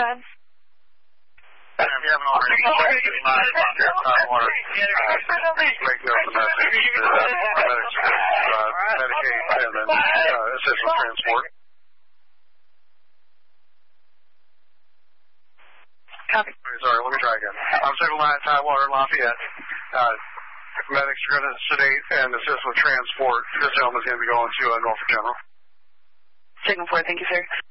time. If you haven't already, Tidewater, make note of the message. Medicate and then assist with transport. Copy. Sorry, let me try again. I'm Signal 9 Tidewater, Lafayette. Medics are going to sedate and assist with transport. This gentleman's going to be going to Norfolk General. Signal 4, thank you, sir.